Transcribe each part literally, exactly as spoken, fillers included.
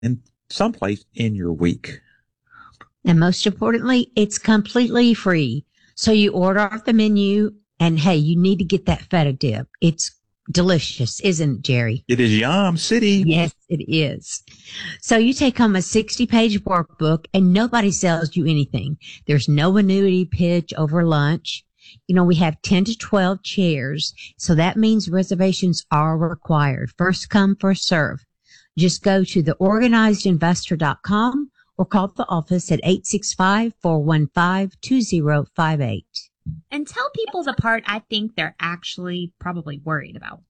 in someplace in your week. And most importantly, it's completely free. So you order off the menu and hey, you need to get that feta dip. It's delicious, isn't it, Jerry? It is Yum City. Yes, it is. So you take home a sixty page workbook and nobody sells you anything. There's no annuity pitch over lunch. You know, we have ten to twelve chairs. So that means reservations are required. First come, first serve. Just go to the organized investor dot com or call the office at eight six five, four one five, two zero five eight. And tell people the part I think they're actually probably worried about.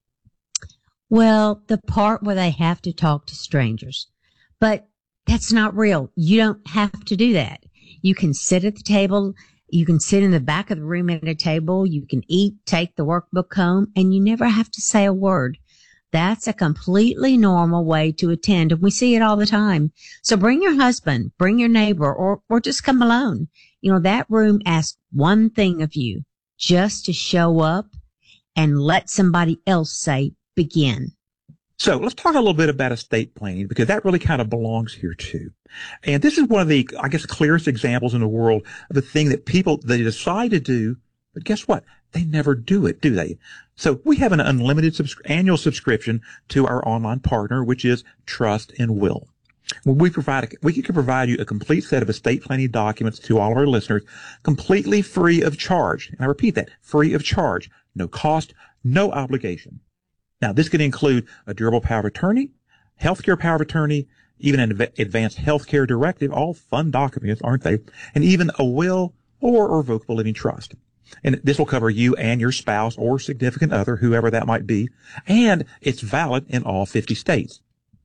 Well, the part where they have to talk to strangers. But that's not real. You don't have to do that. You can sit at the table. You can sit in the back of the room at a table. You can eat, take the workbook home, and you never have to say a word. That's a completely normal way to attend, and we see it all the time. So bring your husband, bring your neighbor, or, or just come alone. You know, that room asks one thing of you, just to show up and let somebody else say, begin. So let's talk a little bit about estate planning, because that really kind of belongs here too. And this is one of the, I guess, clearest examples in the world of the thing that people, they decide to do, but guess what? They never do it, do they? So we have an unlimited subs- annual subscription to our online partner, which is Trust and Will. When we provide, a, we can provide you a complete set of estate planning documents to all of our listeners, completely free of charge. And I repeat that, free of charge, no cost, no obligation. Now, this can include a durable power of attorney, healthcare power of attorney, even an adv- advanced healthcare directive, all fun documents, aren't they? And even a will or a revocable living trust. And this will cover you and your spouse or significant other, whoever that might be. And it's valid in all fifty states.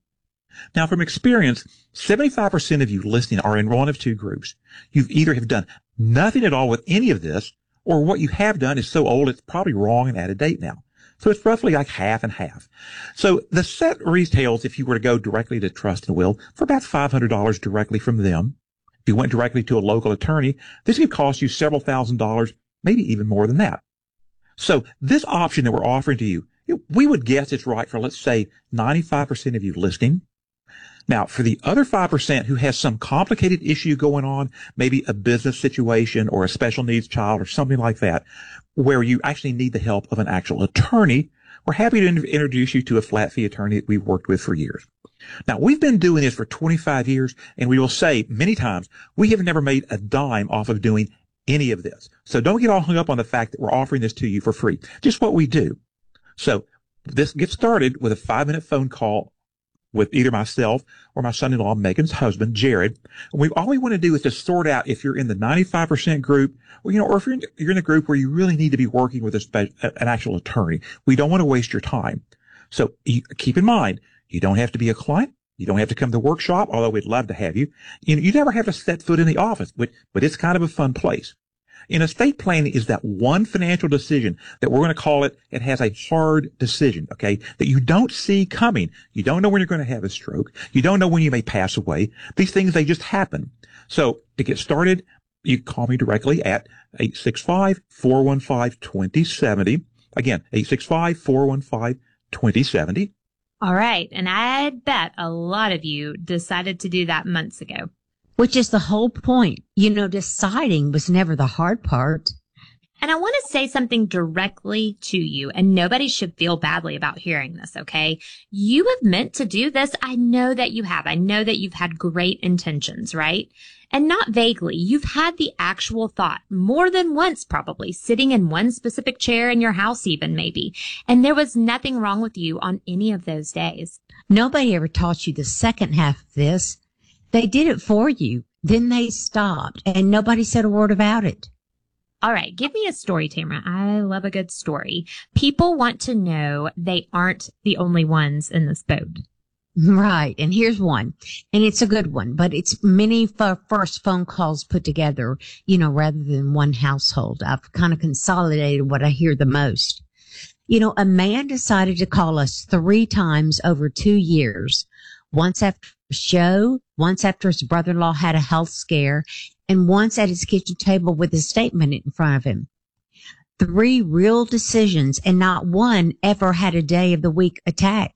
Now, from experience, seventy-five percent of you listening are in one of two groups. You've either have done nothing at all with any of this, or what you have done is so old it's probably wrong and out of date now. So it's roughly like half and half. So the set retails, if you were to go directly to Trust and Will, for about five hundred dollars directly from them. If you went directly to a local attorney, this could cost you several thousand dollars, maybe even more than that. So this option that we're offering to you, we would guess it's right for, let's say, ninety-five percent of you listening. Now, for the other five percent who has some complicated issue going on, maybe a business situation or a special needs child or something like that, where you actually need the help of an actual attorney, we're happy to in- introduce you to a flat fee attorney that we've worked with for years. Now, we've been doing this for twenty-five years, and we will say many times, we have never made a dime off of doing any of this. So don't get all hung up on the fact that we're offering this to you for free. Just what we do. So this gets started with a five-minute phone call with either myself or my son-in-law, Megan's husband, Jared. And we, all we want to do is to sort out if you're in the ninety-five percent group, or, you know, or if you're in, you're in a group where you really need to be working with a spe- an actual attorney. We don't want to waste your time. So you, keep in mind, you don't have to be a client. You don't have to come to the workshop, although we'd love to have you. You, you never have to set foot in the office, but, but it's kind of a fun place. In estate planning is that one financial decision that we're going to call it, it has a hard decision, okay, that you don't see coming. You don't know when you're going to have a stroke. You don't know when you may pass away. These things, they just happen. So to get started, you can call me directly at eight six five, four one five, two zero seven zero. Again, eight six five, four one five, two zero seven zero. All right. And I bet a lot of you decided to do that months ago. Which is the whole point. You know, deciding was never the hard part. And I want to say something directly to you, and nobody should feel badly about hearing this, okay? You have meant to do this. I know that you have. I know that you've had great intentions, right? And not vaguely. You've had the actual thought more than once, probably, sitting in one specific chair in your house even, maybe. And there was nothing wrong with you on any of those days. Nobody ever taught you the second half of this. They did it for you. Then they stopped, and nobody said a word about it. All right. Give me a story, Tamara. I love a good story. People want to know they aren't the only ones in this boat. Right. And here's one. And it's a good one, but it's many f- first phone calls put together, you know, rather than one household. I've kind of consolidated what I hear the most. You know, a man decided to call us three times over two years. Once after a show, once after his brother-in-law had a health scare, and once at his kitchen table with a statement in front of him. Three real decisions, and not one ever had a day of the week attached.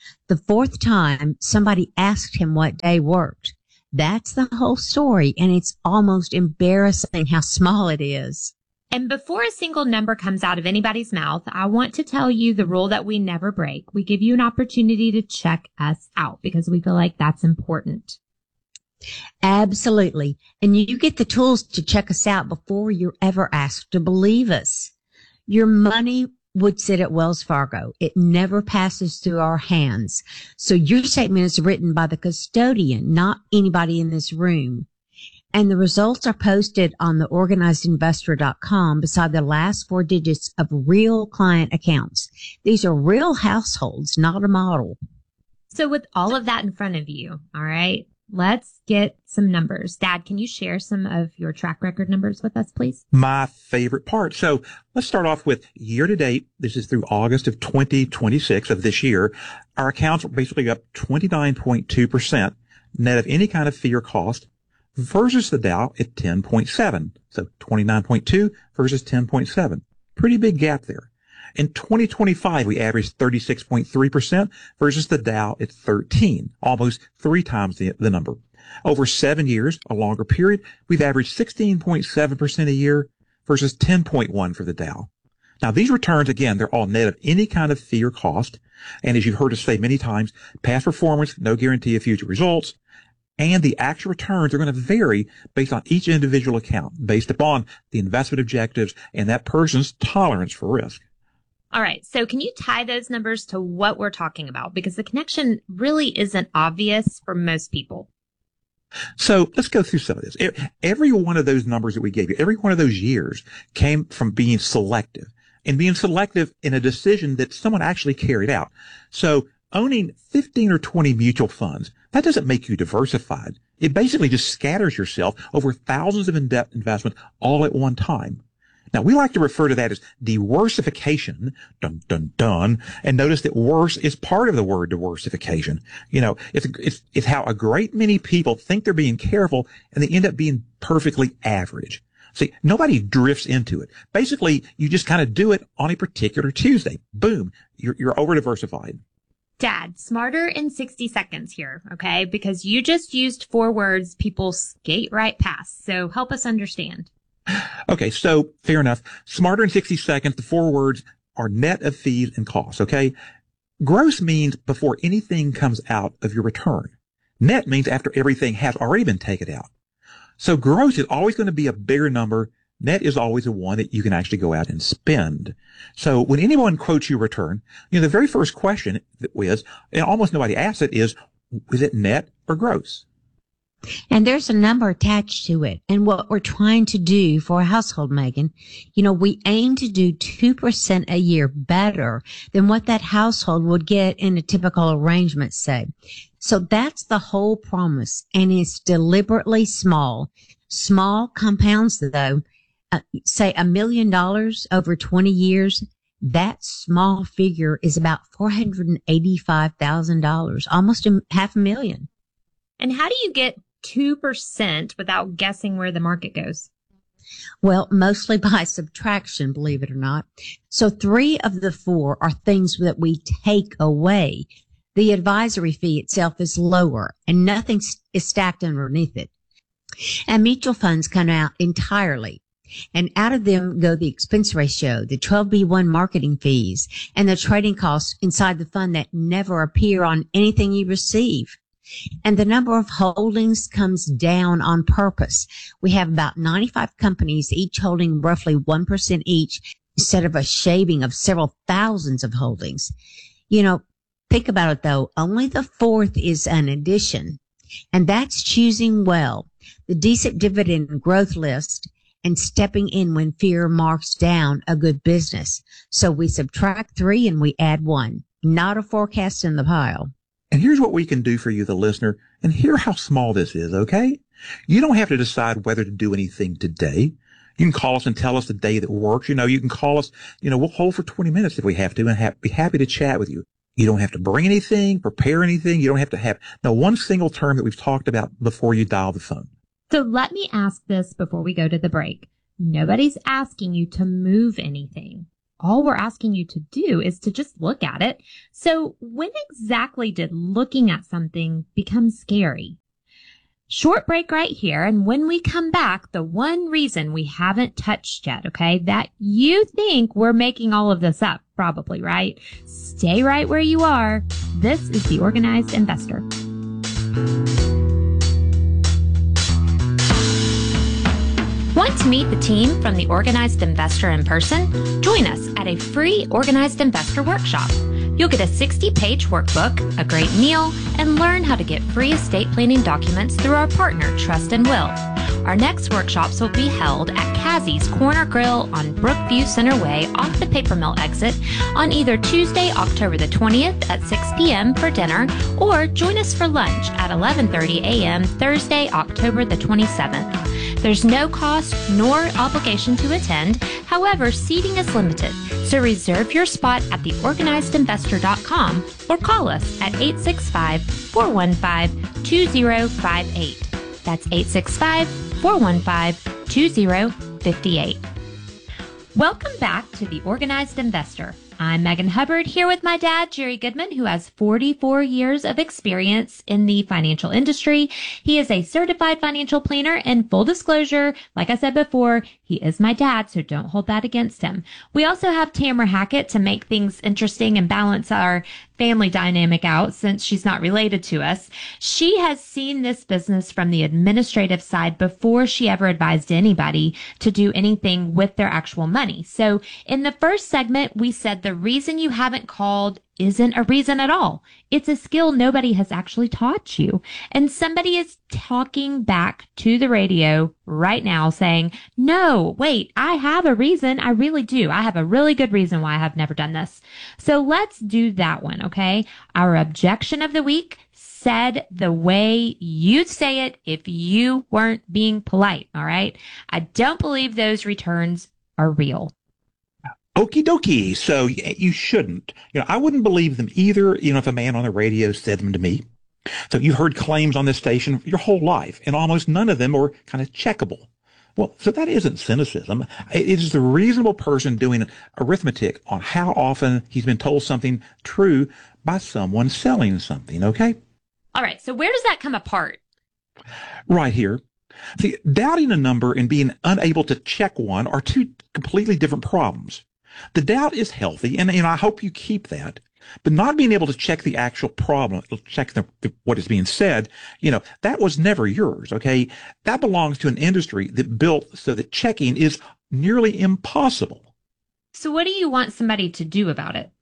The fourth time, somebody asked him what day worked. That's the whole story, and it's almost embarrassing how small it is. And before a single number comes out of anybody's mouth, I want to tell you the rule that we never break. We give you an opportunity to check us out because we feel like that's important. Absolutely. And you get the tools to check us out before you're ever asked to believe us. Your money would sit at Wells Fargo. It never passes through our hands. So your statement is written by the custodian, not anybody in this room. And the results are posted on the organized investor dot com beside the last four digits of real client accounts. These are real households, not a model. So with all of that in front of you, all right, let's get some numbers. Dad, can you share some of your track record numbers with us, please? My favorite part. So let's start off with year to date. This is through August of twenty twenty-six of this year. Our accounts are basically up twenty-nine point two percent net of any kind of fee or cost versus the Dow at ten point seven. So twenty-nine point two versus ten point seven. Pretty big gap there. In twenty twenty-five, we averaged thirty-six point three percent versus the Dow at thirteen, almost three times the, the number. Over seven years, a longer period, we've averaged sixteen point seven percent a year versus ten point one for the Dow. Now, these returns, again, they're all net of any kind of fee or cost. And as you've heard us say many times, past performance, no guarantee of future results. And the actual returns are going to vary based on each individual account, based upon the investment objectives and that person's tolerance for risk. All right. So can you tie those numbers to what we're talking about? Because the connection really isn't obvious for most people. So let's go through some of this. Every one of those numbers that we gave you, every one of those years came from being selective and being selective in a decision that someone actually carried out. So owning fifteen or twenty mutual funds, that doesn't make you diversified. It basically just scatters yourself over thousands of in-depth investments all at one time. Now, we like to refer to that as diversification, dun, dun, dun, and notice that worse is part of the word diversification. You know, it's, it's, it's how a great many people think they're being careful and they end up being perfectly average. See, nobody drifts into it. Basically, you just kind of do it on a particular Tuesday. Boom, you're, you're over-diversified. Dad, smarter in sixty seconds here, okay? Because you just used four words people skate right past. So help us understand. Okay, so fair enough. Smarter in sixty seconds. The four words are net of fees and costs, okay? Gross means before anything comes out of your return. Net means after everything has already been taken out. So gross is always going to be a bigger number. Net is always the one that you can actually go out and spend. So when anyone quotes your return, you know, the very first question is, and almost nobody asks it, is, is it net or gross? And there's a number attached to it. And what we're trying to do for a household, Megan, you know, we aim to do two percent a year better than what that household would get in a typical arrangement, say. So that's the whole promise. And it's deliberately small. Small compounds, though, uh, say a million dollars over twenty years. That small figure is about four hundred eighty-five thousand dollars, almost a half a million. And how do you get two percent without guessing where the market goes? Well, mostly by subtraction, believe it or not. So three of the four are things that we take away. The advisory fee itself is lower and nothing is stacked underneath it. And mutual funds come out entirely. And out of them go the expense ratio, the twelve B one marketing fees, and the trading costs inside the fund that never appear on anything you receive. And the number of holdings comes down on purpose. We have about ninety-five companies, each holding roughly one percent each, instead of a shaving of several thousands of holdings. You know, think about it though. Only the fourth is an addition, and that's choosing well, the decent dividend growth list, and stepping in when fear marks down a good business. So we subtract three and we add one, not a forecast in the pile. And here's what we can do for you, the listener, and hear how small this is, okay? You don't have to decide whether to do anything today. You can call us and tell us the day that works. You know, you can call us, you know, we'll hold for twenty minutes if we have to and ha- be happy to chat with you. You don't have to bring anything, prepare anything. You don't have to have, no, one single term that we've talked about before you dial the phone. So let me ask this before we go to the break. Nobody's asking you to move anything. all we're asking you to do is to just look at it. So when exactly did looking at something become scary? Short break right here. And when we come back, the one reason we haven't touched yet, okay, that you think we're making all of this up, probably, right? Stay right where you are. This is The Organized Investor. Want to meet the team from The Organized Investor in person? Join us at a free Organized Investor workshop. You'll get a sixty-page workbook, a great meal, and learn how to get free estate planning documents through our partner, Trust and Will. Our next workshops will be held at Kazzy's Corner Grill on Brookview Center Way off the Paper Mill exit on either Tuesday, October the twentieth at six p.m. for dinner, or join us for lunch at eleven thirty a.m. Thursday, October the twenty-seventh. There's no cost nor obligation to attend. However, seating is limited, so reserve your spot at the organized investor dot com or call us at eight six five, four one five, two zero five eight. That's eight six five, four one five, two zero five eight. Welcome back to The Organized Investor. I'm Megan Hubbard, here with my dad, Jerry Goodman, who has forty-four years of experience in the financial industry. He is a certified financial planner, and full disclosure, like I said before, he is my dad, so don't hold that against him. We also have Tamara Hackett to make things interesting and balance our family dynamic out, since she's not related to us. She has seen this business from the administrative side before she ever advised anybody to do anything with their actual money. So in the first segment, we said the reason you haven't called isn't a reason at all. It's a skill nobody has actually taught you. And somebody is talking back to the radio right now saying, no, wait, I have a reason. I really do. I have a really good reason why I have never done this. So let's do that one, okay? Our objection of the week, said the way you'd say it if you weren't being polite, all right? I don't believe those returns are real. Okie dokie. So y- you shouldn't. You know, I wouldn't believe them either, you know, if a man on the radio said them to me. So you've heard claims on this station your whole life, and almost none of them are kind of checkable. Well, so that isn't cynicism. It is the reasonable person doing arithmetic on how often he's been told something true by someone selling something, okay? All right. So where does that come apart? Right here. See, doubting a number and being unable to check one are two completely different problems. The doubt is healthy, and, and I hope you keep that. But not being able to check the actual problem, check the, the, what is being said, you know, that was never yours, okay? That belongs to an industry that built so that checking is nearly impossible. So what do you want somebody to do about it?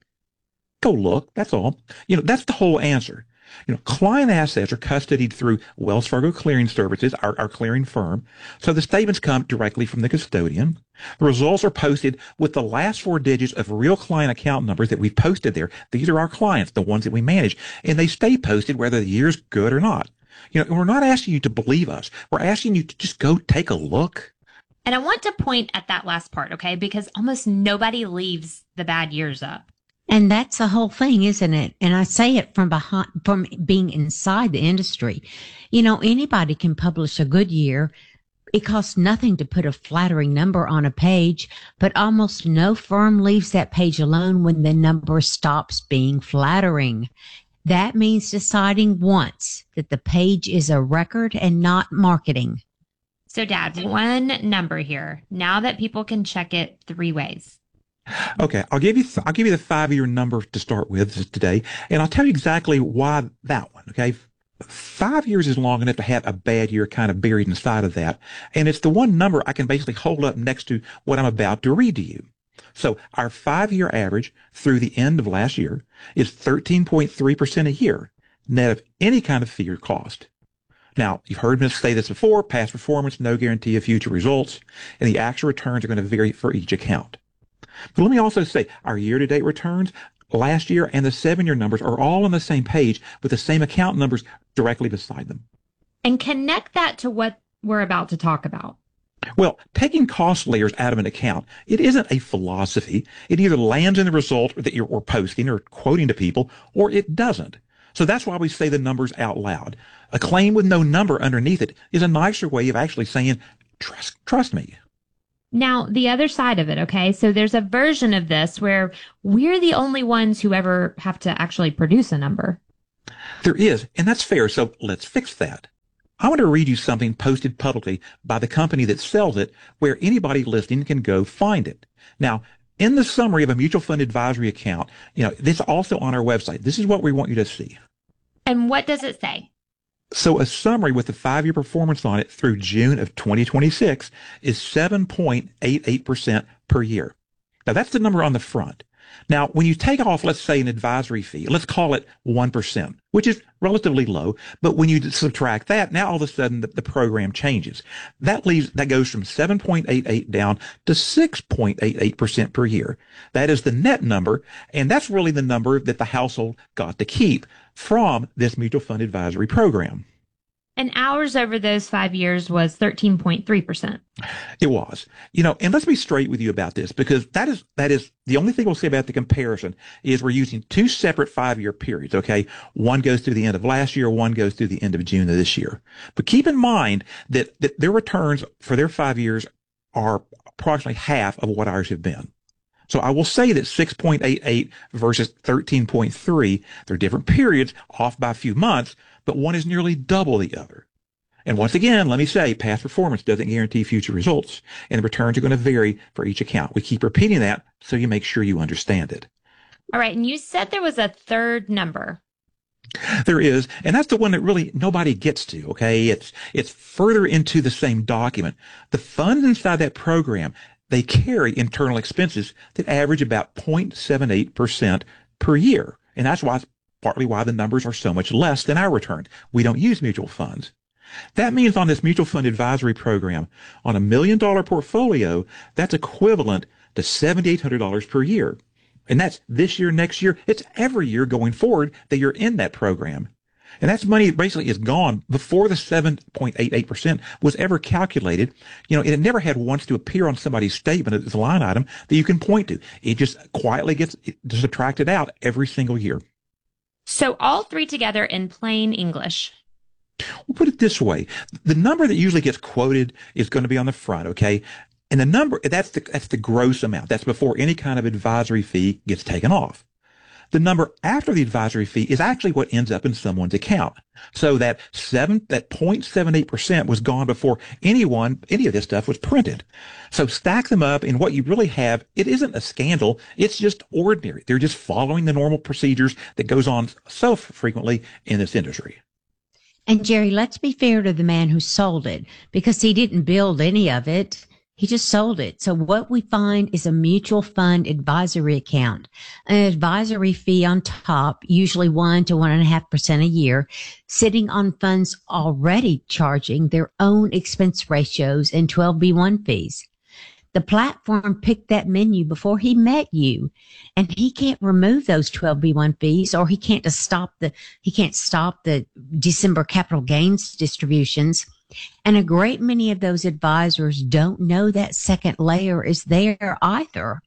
Go look, that's all. You know, that's the whole answer. You know, client assets are custodied through Wells Fargo Clearing Services, our, our clearing firm. So the statements come directly from the custodian. The results are posted with the last four digits of real client account numbers that we've posted there. These are our clients, the ones that we manage, and they stay posted whether the year's good or not. You know, we're not asking you to believe us. We're asking you to just go take a look. And I want to point at that last part, okay? Because almost nobody leaves the bad years up. And that's the whole thing, isn't it? And I say it from behind, from being inside the industry. You know, anybody can publish a good year. It costs nothing to put a flattering number on a page, but almost no firm leaves that page alone when the number stops being flattering. That means deciding once that the page is a record and not marketing. So, Dad, one number here. Now that people can check it three ways. Okay, I'll give you th- I'll give you the five-year number to start with today, and I'll tell you exactly why that one. Okay, five years is long enough to have a bad year kind of buried inside of that, and it's the one number I can basically hold up next to what I'm about to read to you. So our five-year average through the end of last year is thirteen point three percent a year, net of any kind of fee or cost. Now, you've heard me say this before: past performance, no guarantee of future results, and the actual returns are going to vary for each account. But let me also say, our year-to-date returns last year and the seven-year numbers are all on the same page with the same account numbers directly beside them. And connect that to what we're about to talk about. Well, taking cost layers out of an account, it isn't a philosophy. It either lands in the result that you're or posting or quoting to people, or it doesn't. So that's why we say the numbers out loud. A claim with no number underneath it is a nicer way of actually saying, trust, trust me. Now, the other side of it, okay? So there's a version of this where we're the only ones who ever have to actually produce a number. There is, and that's fair, so let's fix that. I want to read you something posted publicly by the company that sells it where anybody listening can go find it. Now, in the summary of a mutual fund advisory account, you know, this is also on our website. This is what we want you to see. And what does it say? So a summary with the five-year performance on it through June of twenty twenty-six is seven point eight eight percent per year. Now, that's the number on the front. Now, when you take off, let's say, an advisory fee, let's call it one percent, which is relatively low. But when you subtract that, now all of a sudden the, the program changes. That leaves, that goes from seven point eight eight down to six point eight eight percent per year. That is the net number. And that's really the number that the household got to keep from this mutual fund advisory program. And ours over those five years was thirteen point three percent. It was. You know, and let's be straight with you about this, because that is, that is the only thing we'll say about the comparison is we're using two separate five-year periods, okay? One goes through the end of last year, one goes through the end of June of this year. But keep in mind that, that their returns for their five years are approximately half of what ours have been. So I will say that six point eight eight versus thirteen point three, they're different periods, off by a few months, but one is nearly double the other. And once again, let me say, past performance doesn't guarantee future results, and the returns are going to vary for each account. We keep repeating that so you make sure you understand it. All right, and you said there was a third number. There is, and that's the one that really nobody gets to, okay? It's, it's further into the same document. The funds inside that program, they carry internal expenses that average about zero point seven eight percent per year. And that's why, partly why the numbers are so much less than our return. We don't use mutual funds. That means on this mutual fund advisory program, on a million dollar portfolio, that's equivalent to seven thousand eight hundred dollars per year. And that's this year, next year. It's every year going forward that you're in that program. And that's money that basically is gone before the seven point eight eight percent was ever calculated. You know, it never had once to appear on somebody's statement as a line item that you can point to. It just quietly gets subtracted out every single year. So all three together in plain English. We'll put it this way. The number that usually gets quoted is going to be on the front, okay? And the number, that's the, that's the gross amount. That's before any kind of advisory fee gets taken off. The number after the advisory fee is actually what ends up in someone's account. So that seven, that zero point seven eight percent was gone before anyone, any of this stuff was printed. So stack them up, and what you really have, it isn't a scandal. It's just ordinary. They're just following the normal procedures that goes on so frequently in this industry. And Jerry, let's be fair to the man who sold it, because he didn't build any of it. He just sold it. So what we find is a mutual fund advisory account, an advisory fee on top, usually one to one and a half percent a year, sitting on funds already charging their own expense ratios and twelve B one fees. The platform picked that menu before he met you, and he can't remove those twelve B one fees, or he can't just stop the, he can't stop the December capital gains distributions. And a great many of those advisors don't know that second layer is there either.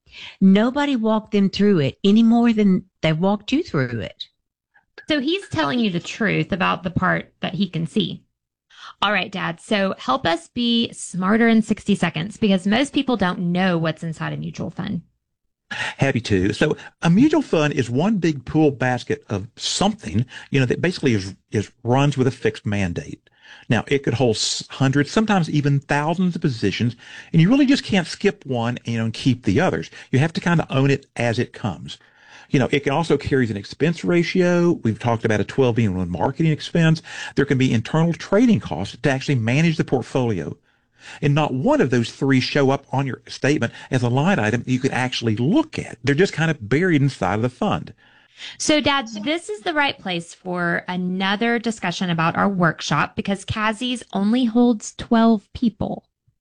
Nobody walked them through it any more than they walked you through it. So he's telling you the truth about the part that he can see. All right, Dad. So help us be smarter in sixty seconds, because most people don't know what's inside a mutual fund. Happy to. So a mutual fund is one big pool basket of something, you know, that basically is, is runs with a fixed mandate. Now, it could hold hundreds, sometimes even thousands of positions, and you really just can't skip one, you know, and keep the others. You have to kind of own it as it comes. You know, it can also carry an expense ratio. We've talked about a twelve B one marketing expense. There can be internal trading costs to actually manage the portfolio. And not one of those three show up on your statement as a line item you could actually look at. They're just kind of buried inside of the fund. So, Dad, this is the right place for another discussion about our workshop, because Kazi's only holds twelve people.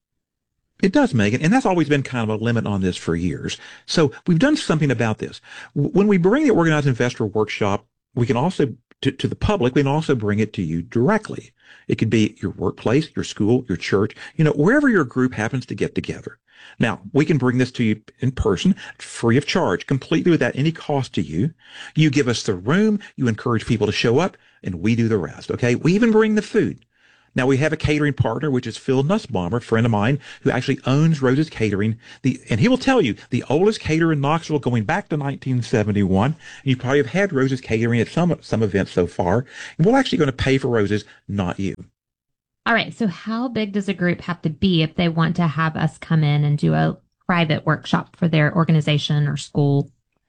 It does, Megan, and that's always been kind of a limit on this for years. So we've done something about this. When we bring the Organized Investor Workshop, we can also, to, to the public, we can also bring it to you directly. It could be your workplace, your school, your church, you know, wherever your group happens to get together. Now, we can bring this to you in person, free of charge, completely without any cost to you. You give us the room, you encourage people to show up, and we do the rest, okay? We even bring the food. Now we have a catering partner, which is Phil Nussbaumer, a friend of mine who actually owns Rose's Catering. The, and he will tell you the oldest caterer in Knoxville going back to nineteen seventy-one. And you probably have had Rose's Catering at some, some events so far. And we're actually going to pay for Rose's, not you. All right. So how big does a group have to be if they want to have us come in and do a private workshop for their organization or school?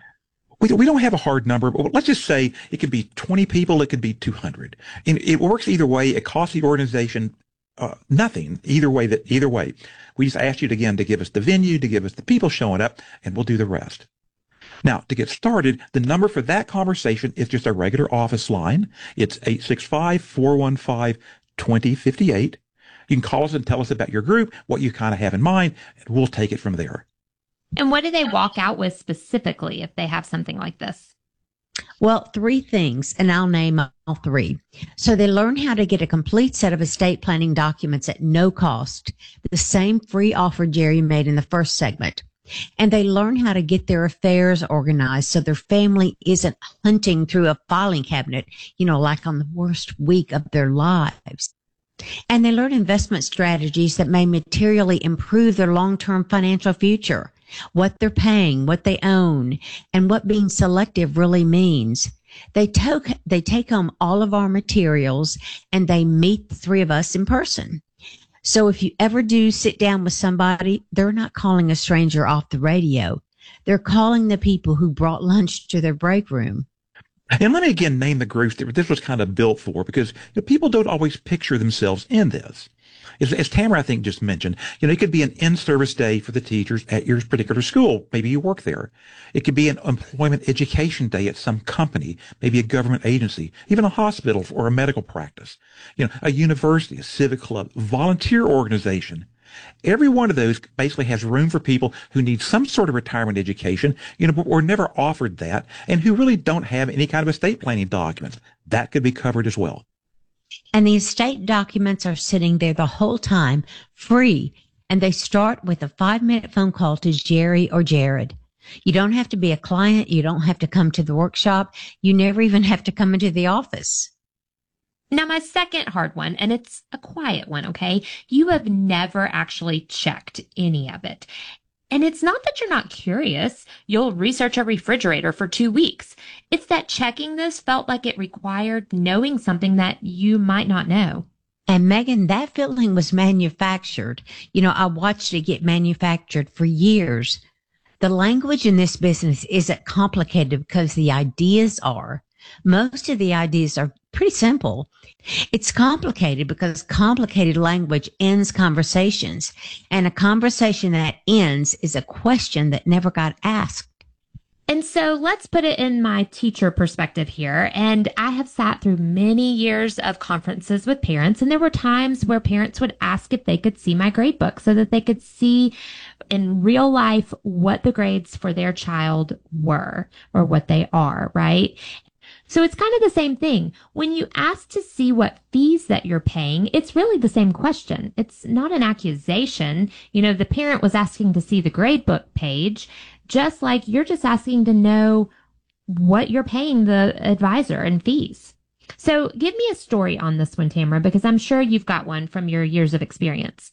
We, we don't have a hard number, but let's just say it could be twenty people, it could be two hundred. And it works either way. It costs the organization uh, nothing either way. That either way, we just asked you to, again to give us the venue, to give us the people showing up, and we'll do the rest. Now, to get started, the number for that conversation is just a regular office line. It's eight six five, four one five, two zero five eight. You can call us and tell us about your group, what you kind of have in mind, and we'll take it from there. And what do they walk out with specifically if they have something like this? Well, three things, and I'll name all three. So they learn how to get a complete set of estate planning documents at no cost, the same free offer Jerry made in the first segment. And they learn how to get their affairs organized so their family isn't hunting through a filing cabinet, you know, like on the worst week of their lives. And they learn investment strategies that may materially improve their long-term financial future, what they're paying, what they own, and what being selective really means. They took, they take home all of our materials and they meet the three of us in person. So if you ever do sit down with somebody, they're not calling a stranger off the radio. They're calling the people who brought lunch to their break room. And let me again name the groups that this was kind of built for, because you know, people don't always picture themselves in this. As, as Tamara, I think, just mentioned, you know, it could be an in-service day for the teachers at your particular school. Maybe you work there. It could be an employment education day at some company, maybe a government agency, even a hospital or a medical practice, you know, a university, a civic club, volunteer organization. Every one of those basically has room for people who need some sort of retirement education, you know, but were never offered that, and who really don't have any kind of estate planning documents. That could be covered as well. And the estate documents are sitting there the whole time, free, and they start with a five-minute phone call to Jerry or Jared. You don't have to be a client. You don't have to come to the workshop. You never even have to come into the office. Now, my second hard one, and it's a quiet one, okay? You have never actually checked any of it. And it's not that you're not curious. You'll research a refrigerator for two weeks. It's that checking this felt like it required knowing something that you might not know. And Megan, that feeling was manufactured. You know, I watched it get manufactured for years. The language in this business isn't complicated because the ideas are. Most of the ideas are pretty simple. It's complicated because complicated language ends conversations, and a conversation that ends is a question that never got asked. And so let's put it in my teacher perspective here. And I have sat through many years of conferences with parents, and there were times where parents would ask if they could see my grade book so that they could see in real life what the grades for their child were or what they are, right? So it's kind of the same thing. When you ask to see what fees that you're paying, it's really the same question. It's not an accusation. You know, the parent was asking to see the gradebook page, just like you're just asking to know what you're paying the advisor and fees. So give me a story on this one, Tamara, because I'm sure you've got one from your years of experience.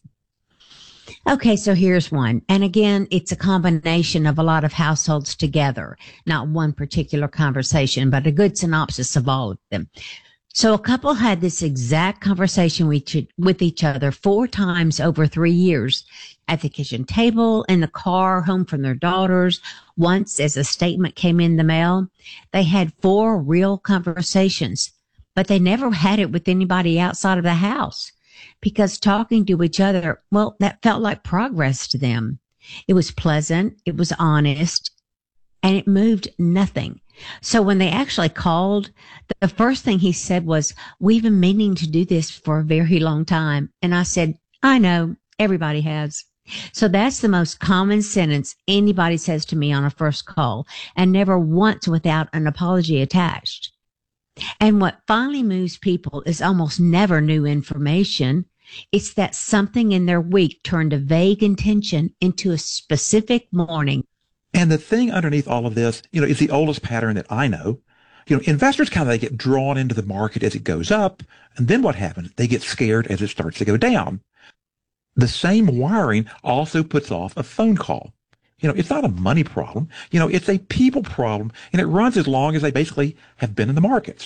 Okay, so here's one. And again, it's a combination of a lot of households together, not one particular conversation, but a good synopsis of all of them. So a couple had this exact conversation with, with each other four times over three years at the kitchen table, in the car, home from their daughters. Once, as a statement came in the mail, they had four real conversations, but they never had it with anybody outside of the house. Because talking to each other, well, that felt like progress to them. It was pleasant, it was honest, and it moved nothing. So when they actually called, the first thing he said was, "We've been meaning to do this for a very long time." And I said, "I know, everybody has." So that's the most common sentence anybody says to me on a first call, and never once without an apology attached. And what finally moves people is almost never new information. It's that something in their week turned a vague intention into a specific morning. And the thing underneath all of this, you know, is the oldest pattern that I know. You know, investors kind of they get drawn into the market as it goes up, and then what happens? They get scared as it starts to go down. The same wiring also puts off a phone call. You know, it's not a money problem. You know, it's a people problem, and it runs as long as they basically have been in the markets.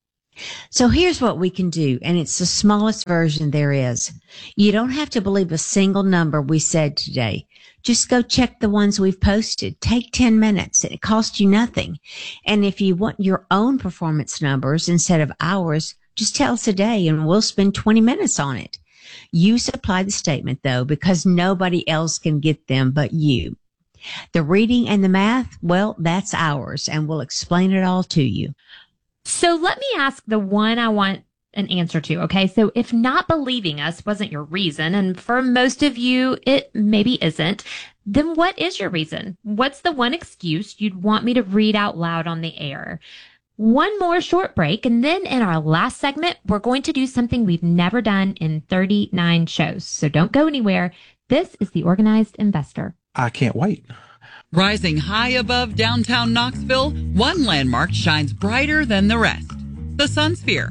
So here's what we can do, and it's the smallest version there is. You don't have to believe a single number we said today. Just go check the ones we've posted. Take ten minutes. It costs you nothing. And if you want your own performance numbers instead of ours, just tell us a day and we'll spend twenty minutes on it. You supply the statement, though, because nobody else can get them but you. The reading and the math, well, that's ours, and we'll explain it all to you. So let me ask the one I want an answer to, okay? So if not believing us wasn't your reason, and for most of you, it maybe isn't, then what is your reason? What's the one excuse you'd want me to read out loud on the air? One more short break, and then in our last segment, we're going to do something we've never done in thirty-nine shows. So don't go anywhere. This is The Organized Investor. I can't wait. Rising high above downtown Knoxville, one landmark shines brighter than the rest, the Sun Sphere.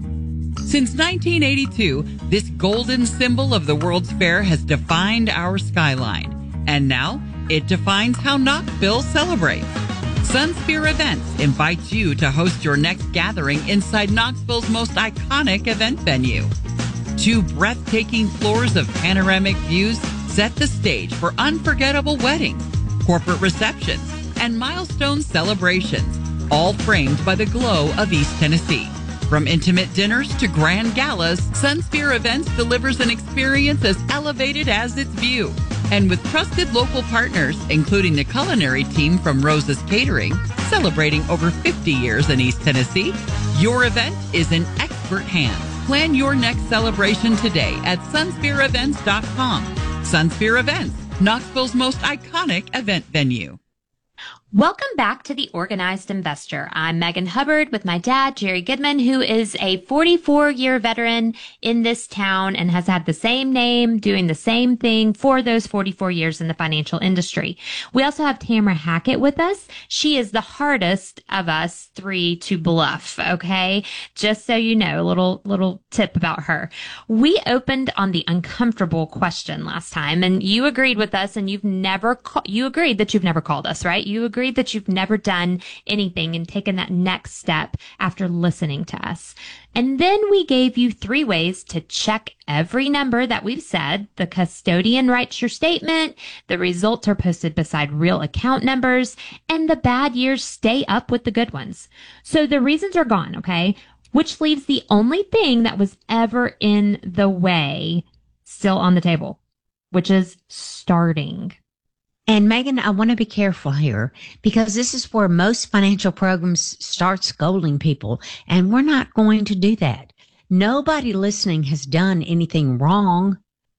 Since nineteen eighty-two, this golden symbol of the World's Fair has defined our skyline. And now, it defines how Knoxville celebrates. Sun Sphere Events invites you to host your next gathering inside Knoxville's most iconic event venue. Two breathtaking floors of panoramic views set the stage for unforgettable weddings, corporate receptions, and milestone celebrations, all framed by the glow of East Tennessee. From intimate dinners to grand galas, Sun Sphere Events delivers an experience as elevated as its view. And with trusted local partners, including the culinary team from Rosa's Catering, celebrating over fifty years in East Tennessee, your event is in expert hands. Plan your next celebration today at sunsphere events dot com. Sunsphere Events, Knoxville's most iconic event venue. Welcome back to The Organized Investor. I'm Megan Hubbard with my dad, Jerry Goodman, who is a forty-four-year veteran in this town and has had the same name, doing the same thing for those forty-four years in the financial industry. We also have Tamara Hackett with us. She is the hardest of us three to bluff, okay? Just so you know, a little, little tip about her. We opened on the uncomfortable question last time, and you agreed with us, and you've never, ca- you agreed that you've never called us, right? You agreed that you've never done anything and taken that next step after listening to us. And then we gave you three ways to check every number that we've said. The custodian writes your statement, the results are posted beside real account numbers, and the bad years stay up with the good ones. So the reasons are gone, okay? Which leaves the only thing that was ever in the way still on the table, which is starting. And Megan, I want to be careful here because this is where most financial programs start scolding people, and we're not going to do that. Nobody listening has done anything wrong.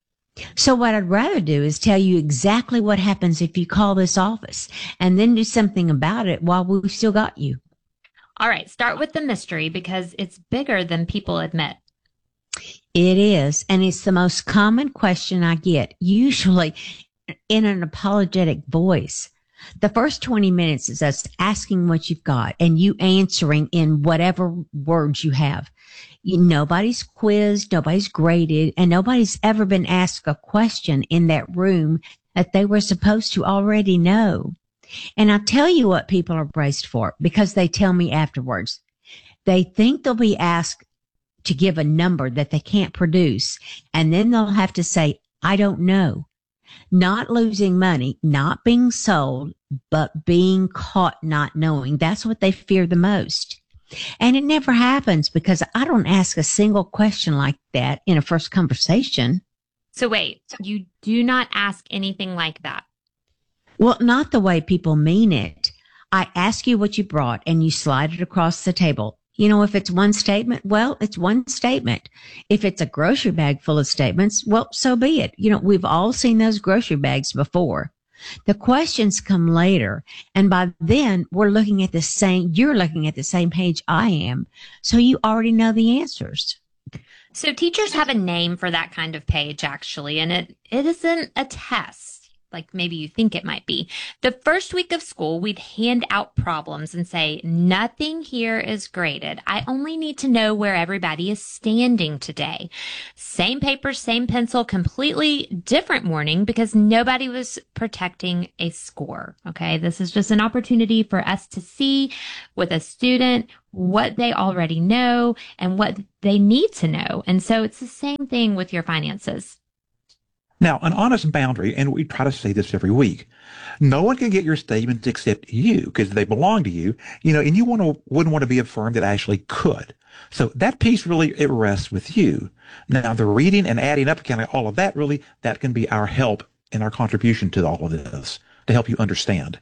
So what I'd rather do is tell you exactly what happens if you call this office and then do something about it while we've still got you. All right, start with the mystery because it's bigger than people admit. It is, and it's the most common question I get, usually in an apologetic voice. The first twenty minutes is us asking what you've got and you answering in whatever words you have. You, nobody's quizzed, nobody's graded, and nobody's ever been asked a question in that room that they were supposed to already know. And I'll tell you what people are braced for because they tell me afterwards. They think they'll be asked to give a number that they can't produce, and then they'll have to say, I don't know. Not losing money, not being sold, but being caught not knowing. That's what they fear the most. And it never happens because I don't ask a single question like that in a first conversation. So wait, you do not ask anything like that? Well, not the way people mean it. I ask you what you brought and you slide it across the table. You know, if it's one statement, well, it's one statement. If it's a grocery bag full of statements, well, so be it. You know, we've all seen those grocery bags before. The questions come later. And by then we're looking at the same, you're looking at the same page I am. So you already know the answers. So teachers have a name for that kind of page, actually, and it, it isn't a test. like maybe you think it might be. The first week of school, we'd hand out problems and say, nothing here is graded. I only need to know where everybody is standing today. Same paper, same pencil, completely different morning because nobody was protecting a score. Okay. This is just an opportunity for us to see with a student what they already know and what they need to know. And so it's the same thing with your finances. Now, an honest boundary, and we try to say this every week, no one can get your statements except you because they belong to you, you know, and you want to, wouldn't want to be a firm that actually could. So that piece really, it rests with you. Now, the reading and adding up, kind of all of that really, that can be our help and our contribution to all of this to help you understand.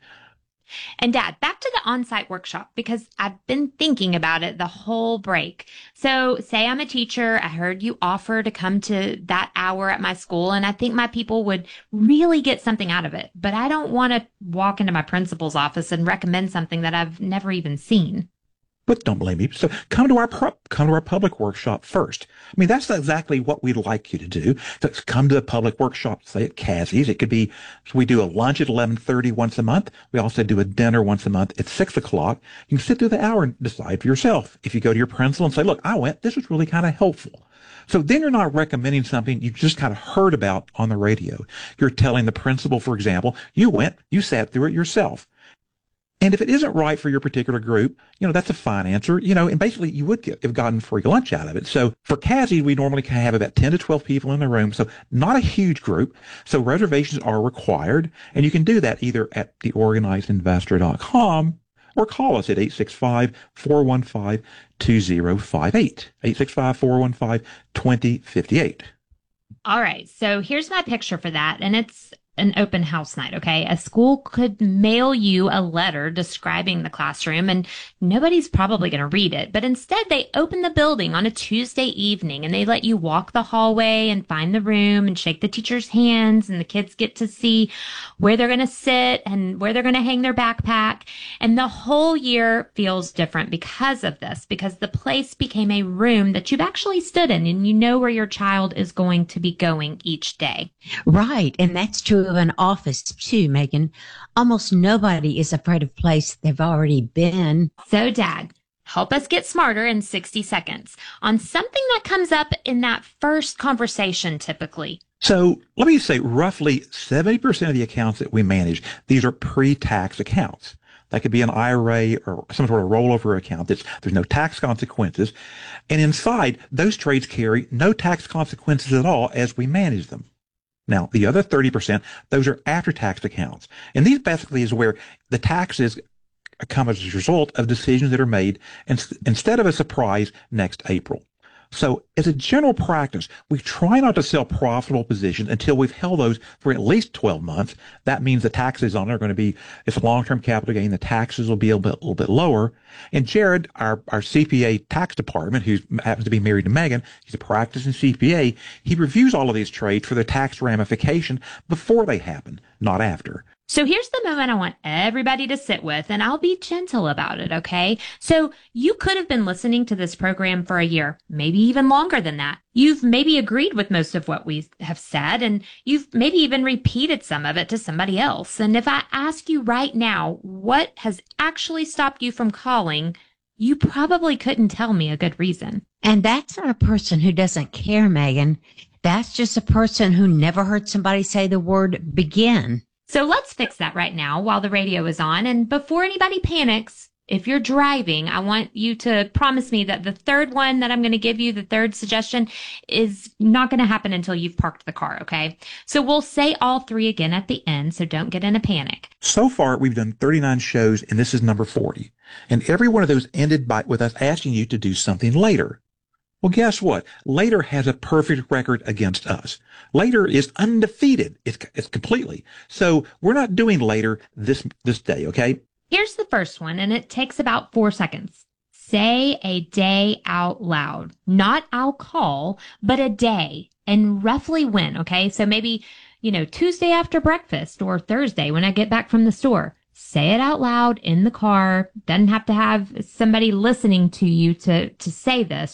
And Dad, back to the on-site workshop, because I've been thinking about it the whole break. So say I'm a teacher. I heard you offer to come to that hour at my school, and I think my people would really get something out of it. But I don't want to walk into my principal's office and recommend something that I've never even seen. But don't blame me. So come to our come to our public workshop first. I mean, that's exactly what we'd like you to do. So come to the public workshop, say at Cassie's. It could be, so we do a lunch at eleven thirty once a month. We also do a dinner once a month at six o'clock. You can sit through the hour and decide for yourself. If you go to your principal and say, look, I went, this was really kind of helpful. So then you're not recommending something you just kind of heard about on the radio. You're telling the principal, for example, you went, you sat through it yourself. And if it isn't right for your particular group, you know, that's a fine answer, you know, and basically you would get, have gotten free lunch out of it. So for Cassie, we normally have about ten to twelve people in the room. So not a huge group. So reservations are required. And you can do that either at the organized investor dot com or call us at eight six five, four one five, two zero five eight, eight six five, four one five, two zero five eight. All right. So here's my picture for that. And it's an open house night, okay? A school could mail you a letter describing the classroom, and nobody's probably going to read it. But instead, they open the building on a Tuesday evening, and they let you walk the hallway and find the room and shake the teacher's hands, and the kids get to see where they're going to sit and where they're going to hang their backpack. And the whole year feels different because of this, because the place became a room that you've actually stood in, and you know where your child is going to be going each day. Right. And that's true of an office too, Megan. Almost nobody is afraid of a place they've already been. So, Dad, help us get smarter in sixty seconds on something that comes up in that first conversation typically. So let me say roughly seventy percent of the accounts that we manage, these are pre-tax accounts. That could be an I R A or some sort of rollover account. That's, there's no tax consequences. And inside, those trades carry no tax consequences at all as we manage them. Now, the other thirty percent, those are after-tax accounts. And these basically is where the taxes come as a result of decisions that are made in, instead of a surprise next April. So as a general practice, we try not to sell profitable positions until we've held those for at least twelve months. That means the taxes on it are going to be, if a long-term capital gain, the taxes will be a, bit, a little bit lower. And Jared, our, our C P A tax department, who happens to be married to Megan, he's a practicing C P A, he reviews all of these trades for the tax ramification before they happen, not after. So here's the moment I want everybody to sit with, and I'll be gentle about it, okay? So you could have been listening to this program for a year, maybe even longer than that. You've maybe agreed with most of what we have said, and you've maybe even repeated some of it to somebody else. And if I ask you right now, what has actually stopped you from calling, you probably couldn't tell me a good reason. And that's not a person who doesn't care, Megan. That's just a person who never heard somebody say the word begin. So let's fix that right now while the radio is on. And before anybody panics, if you're driving, I want you to promise me that the third one that I'm going to give you, the third suggestion, is not going to happen until you've parked the car, okay? So we'll say all three again at the end, so don't get in a panic. So far, we've done thirty-nine shows, and this is number forty. And every one of those ended by with us asking you to do something later. Well, guess what? Later has a perfect record against us. Later is undefeated. It's, it's completely. So we're not doing later this, this day, okay? Here's the first one, and it takes about four seconds. Say a day out loud. Not I'll call, but a day. And roughly when, okay? So maybe, you know, Tuesday after breakfast or Thursday when I get back from the store. Say it out loud in the car. Doesn't have to have somebody listening to you to, to say this. Just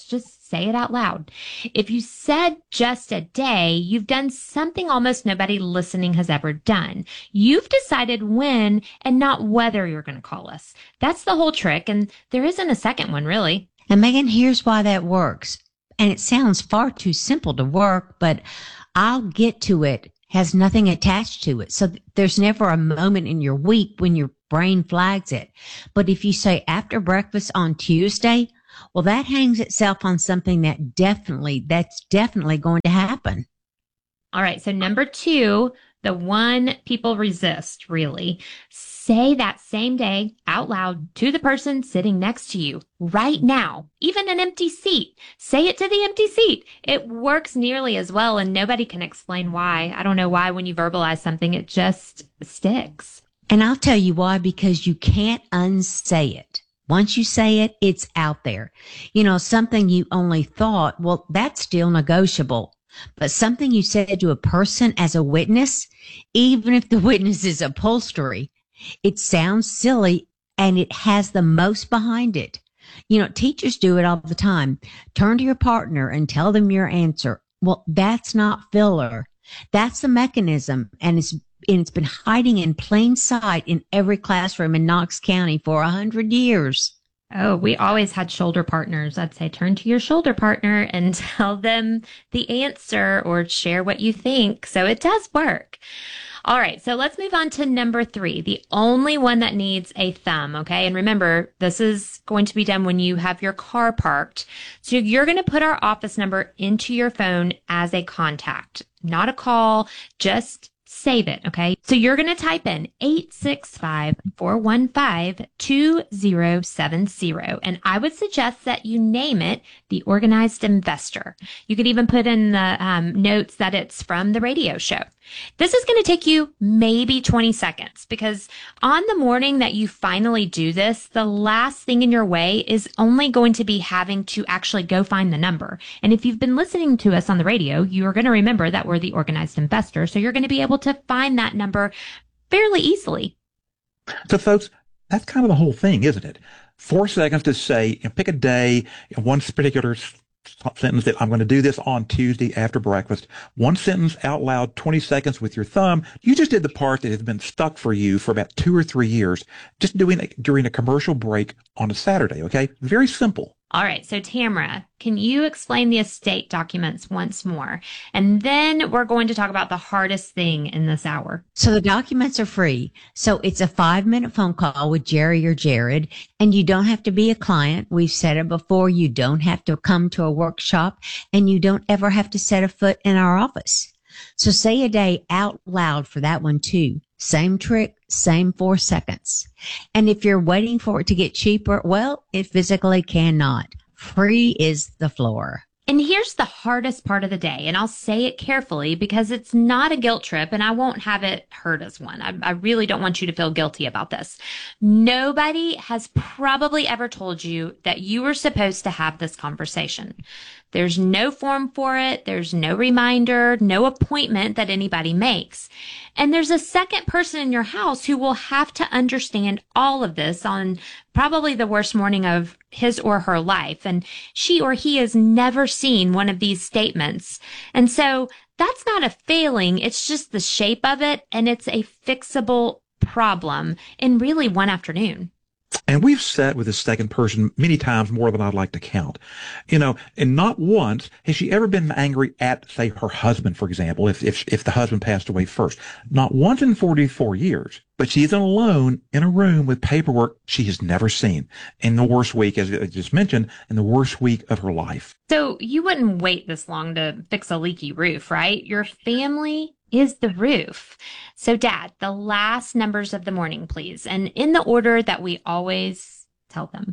say it out loud. If you said just a day, you've done something almost nobody listening has ever done. You've decided when and not whether you're going to call us. That's the whole trick, and there isn't a second one, really. And Megan, here's why that works. And it sounds far too simple to work, but I'll get to it. Has nothing attached to it. So th- there's never a moment in your week when your brain flags it. But if you say after breakfast on Tuesday, well, that hangs itself on something that definitely, that's definitely going to happen. All right. So number two, the one people resist, really. Say that same day out loud to the person sitting next to you right now, even an empty seat. Say it to the empty seat. It works nearly as well, and nobody can explain why. I don't know why when you verbalize something, it just sticks. And I'll tell you why, because you can't unsay it. Once you say it, it's out there. You know, something you only thought, well, that's still negotiable. But something you said to a person as a witness, even if the witness is upholstery, it sounds silly and it has the most behind it. You know, teachers do it all the time. Turn to your partner and tell them your answer. Well, that's not filler. That's the mechanism, and it's and it's been hiding in plain sight in every classroom in Knox County for a hundred years. Oh, we always had shoulder partners. I'd say turn to your shoulder partner and tell them the answer or share what you think. So it does work. All right, so let's move on to number three, the only one that needs a thumb, okay? And remember, this is going to be done when you have your car parked. So you're going to put our office number into your phone as a contact, not a call, just save it, okay? So you're going to type in eight six five, four one five, two zero seven zero, and I would suggest that you name it the Organized Investor. You could even put in the um, notes that it's from the radio show. This is going to take you maybe twenty seconds, because on the morning that you finally do this, the last thing in your way is only going to be having to actually go find the number. And if you've been listening to us on the radio, you are going to remember that we're the Organized Investor. So you're going to be able to find that number fairly easily. So folks, that's kind of the whole thing, isn't it? Four seconds to say, you know, pick a day, one particular sentence that I'm going to do this on Tuesday after breakfast. One sentence out loud, twenty seconds with your thumb. You just did the part that has been stuck for you for about two or three years, just doing it during a commercial break on a Saturday, okay? Very simple. All right. So Tamara, can you explain the estate documents once more? And then we're going to talk about the hardest thing in this hour. So the documents are free. So it's a five minute phone call with Jerry or Jared, and you don't have to be a client. We've said it before. You don't have to come to a workshop, and you don't ever have to set a foot in our office. So say a day out loud for that one too. Same trick, same four seconds. And if you're waiting for it to get cheaper, well, it physically cannot. Free is the floor. And here's the hardest part of the day, and I'll say it carefully because it's not a guilt trip, and I won't have it heard as one. I, I really don't want you to feel guilty about this. Nobody has probably ever told you that you were supposed to have this conversation. There's no form for it. There's no reminder, no appointment that anybody makes. And there's a second person in your house who will have to understand all of this on probably the worst morning of his or her life. And she or he has never seen one of these statements. And so that's not a failing. It's just the shape of it. And it's a fixable problem in really one afternoon. And we've sat with this second person many times, more than I'd like to count. You know, and not once has she ever been angry at, say, her husband, for example, if if if the husband passed away first. Not once in forty-four years. But she's alone in a room with paperwork she has never seen. In the worst week, as I just mentioned, in the worst week of her life. So you wouldn't wait this long to fix a leaky roof, right? Your family is the roof. So Dad, the last numbers of the morning, please. And in the order that we always tell them.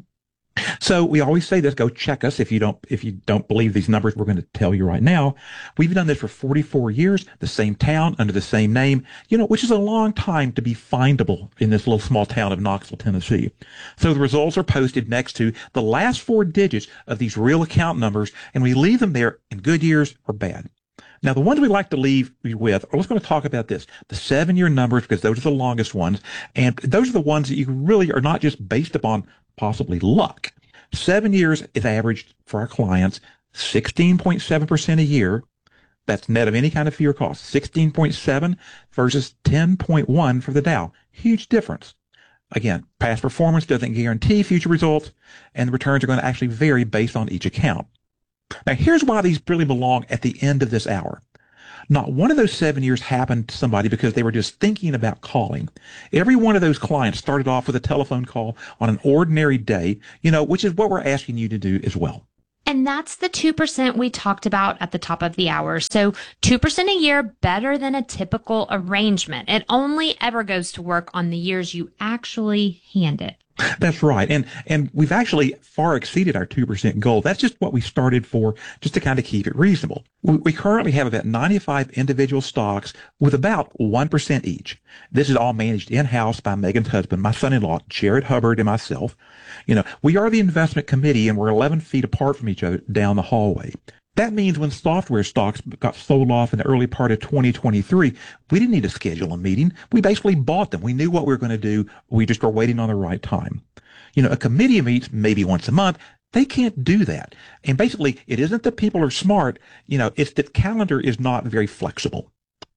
So we always say this, go check us if you don't, if you don't believe these numbers we're going to tell you right now. We've done this for forty-four years, the same town under the same name, you know, which is a long time to be findable in this little small town of Knoxville, Tennessee. So the results are posted next to the last four digits of these real account numbers, and we leave them there in good years or bad. Now, the ones we like to leave you with, or let's going to talk about this, the seven-year numbers, because those are the longest ones, and those are the ones that you really are not just based upon possibly luck. Seven years is averaged for our clients. sixteen point seven percent a year. That's net of any kind of fee or cost. sixteen point seven versus ten point one for the Dow. Huge difference. Again, past performance doesn't guarantee future results, and the returns are going to actually vary based on each account. Now, here's why these really belong at the end of this hour. Not one of those seven years happened to somebody because they were just thinking about calling. Every one of those clients started off with a telephone call on an ordinary day, you know, which is what we're asking you to do as well. And that's the two percent we talked about at the top of the hour. So two percent a year, better than a typical arrangement. It only ever goes to work on the years you actually hand it. That's right. And and we've actually far exceeded our two percent goal. That's just what we started for, just to kind of keep it reasonable. We, we currently have about ninety-five individual stocks with about one percent each. This is all managed in-house by Megan's husband, my son-in-law, Jared Hubbard, and myself. You know, we are the investment committee, and we're eleven feet apart from each other down the hallway. That means when software stocks got sold off in the early part of twenty twenty-three, we didn't need to schedule a meeting. We basically bought them. We knew what we were going to do. We just were waiting on the right time. You know, a committee meets maybe once a month. They can't do that. And basically, it isn't that people are smart. You know, it's that calendar is not very flexible.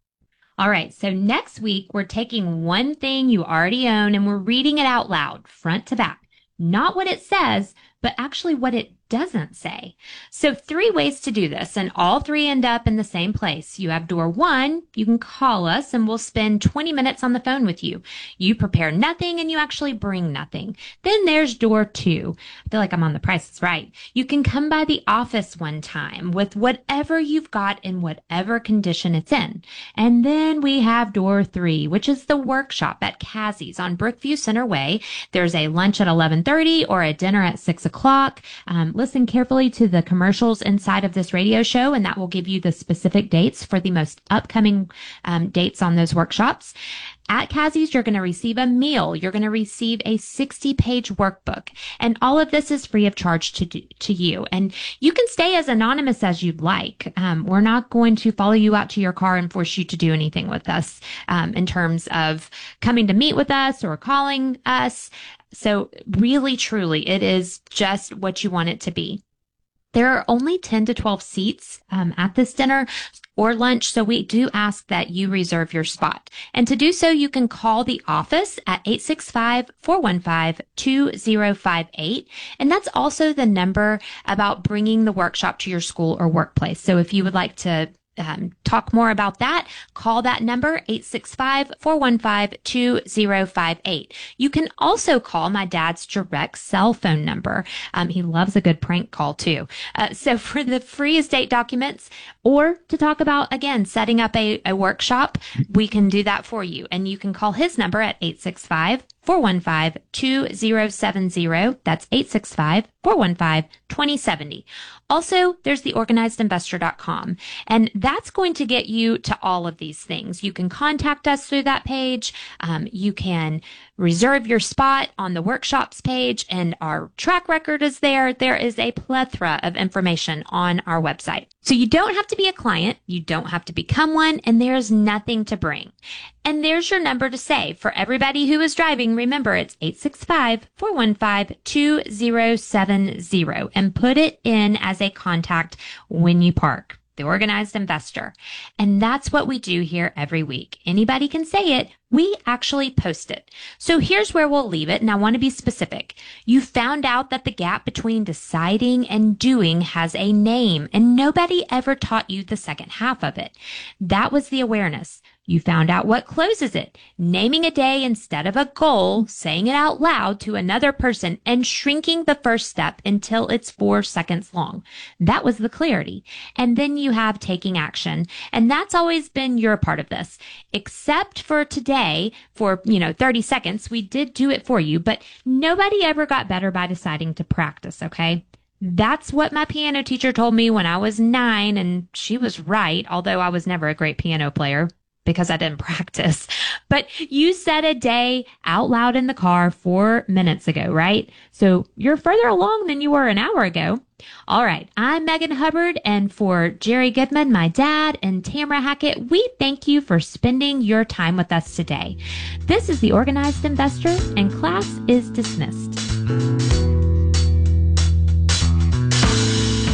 All right. So next week, we're taking one thing you already own and we're reading it out loud, front to back. Not what it says, but actually what it doesn't say. So three ways to do this, and all three end up in the same place. You have door one, you can call us and we'll spend twenty minutes on the phone with you. You prepare nothing and you actually bring nothing. Then there's door two. I feel like I'm on The Price is Right. You can come by the office one time with whatever you've got in whatever condition it's in. And then we have door three, which is the workshop at Kazzy's on Brookview Center Way. There's a lunch at eleven thirty or a dinner at six o'clock. Um, listen carefully to the commercials inside of this radio show, and that will give you the specific dates for the most upcoming um, dates on those workshops. At Kazzy's, you're going to receive a meal. You're going to receive a sixty-page workbook. And all of this is free of charge to to you. And you can stay as anonymous as you'd like. Um, we're not going to follow you out to your car and force you to do anything with us um, in terms of coming to meet with us or calling us. So really, truly, it is just what you want it to be. There are only ten to twelve seats um, at this dinner or lunch, so we do ask that you reserve your spot. And to do so, you can call the office at eight six five, four one five, two zero five eight. And that's also the number about bringing the workshop to your school or workplace. So if you would like to Um, talk more about that, call that number, eight six five, four one five, two zero five eight. You can also call my dad's direct cell phone number. Um, he loves a good prank call too. Uh, so for the free estate documents or to talk about, again, setting up a, a workshop, we can do that for you. And you can call his number at eight six five, four one five, two zero seven zero. That's eight six five, four one five, two zero seven zero. Also, there's the organized investor dot com, and that's going to get you to all of these things. You can contact us through that page. Um, you can reserve your spot on the workshops page, and our track record is there. There is a plethora of information on our website. So you don't have to be a client. You don't have to become one, and there's nothing to bring. And there's your number to save. For everybody who is driving, remember it's eight six five, four one five, two zero seven zero, and put it in as a contact when you park. The Organized Investor. And that's what we do here every week. Anybody can say it. We actually post it. So here's where we'll leave it. And I want to be specific. You found out that the gap between deciding and doing has a name, and nobody ever taught you the second half of it. That was the awareness. You found out what closes it, naming a day instead of a goal, saying it out loud to another person, and shrinking the first step until it's four seconds long. That was the clarity. And then you have taking action. And that's always been your part of this. Except for today, for, you know, thirty seconds, we did do it for you, but nobody ever got better by deciding to practice, okay? That's what my piano teacher told me when I was nine, and she was right, although I was never a great piano player, because I didn't practice. But you said a day out loud in the car four minutes ago, right? So you're further along than you were an hour ago. All right. I'm Megan Hubbard, and for Jerry Goodman, my dad, and Tamara Hackett, we thank you for spending your time with us today. This is The Organized Investor, and class is dismissed.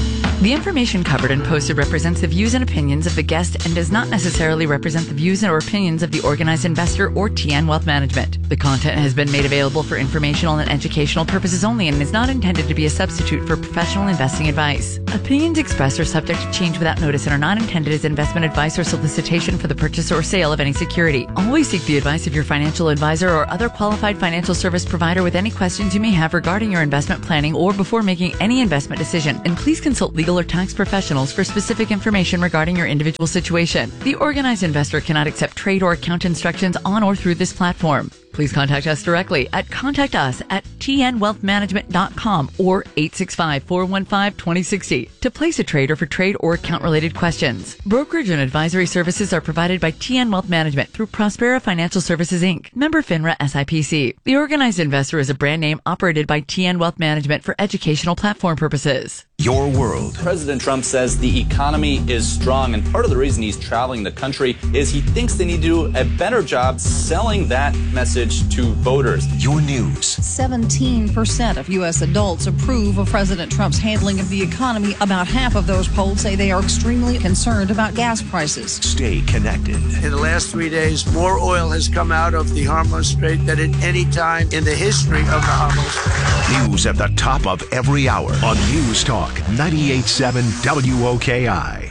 The information covered and posted represents the views and opinions of the guest and does not necessarily represent the views or opinions of the Organized Investor or T N Wealth Management. The content has been made available for informational and educational purposes only and is not intended to be a substitute for professional investing advice. Opinions expressed are subject to change without notice and are not intended as investment advice or solicitation for the purchase or sale of any security. Always seek the advice of your financial advisor or other qualified financial service provider with any questions you may have regarding your investment planning or before making any investment decision. And please consult legal or tax professionals for specific information regarding your individual situation. The Organized Investor cannot accept trade or account instructions on or through this platform. Please contact us directly at contact us at t n wealth management dot com or eight six five, four one five, two zero six zero to place a trade or for trade or account related questions. Brokerage and advisory services are provided by T N Wealth Management through Prospera Financial Services, Incorporated. Member FINRA S I P C. The Organized Investor is a brand name operated by T N Wealth Management for educational platform purposes. Your world. President Trump says the economy is strong, and part of the reason he's traveling the country is he thinks they need to do a better job selling that message to voters. Your news. seventeen percent of U S adults approve of President Trump's handling of the economy. About half of those polled say they are extremely concerned about gas prices. Stay connected. In the last three days, more oil has come out of the Hormuz Strait than at any time in the history of the Hormuz Strait. News at the top of every hour on News Talk ninety-eight point seven W O K I.